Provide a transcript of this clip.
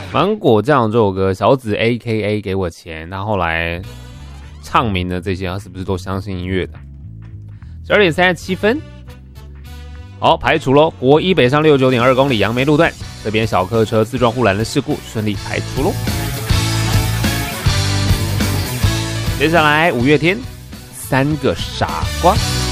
芒果酱这首歌，小紫 AKA 给我钱，他后来唱名的这些，他是不是都相信音乐的？12:37，好，排除咯。国一北上69.2公里杨梅路段，这边小客车自撞护栏的事故顺利排除咯。接下来五月天，3个傻瓜。